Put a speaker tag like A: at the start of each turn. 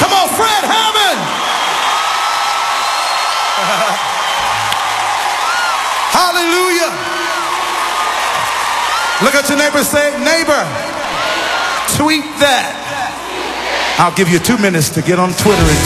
A: Come on, Fred Hammond. Hallelujah. Look at your neighbor and say, neighbor, tweet that. I'll give you 2 minutes to get on Twitter and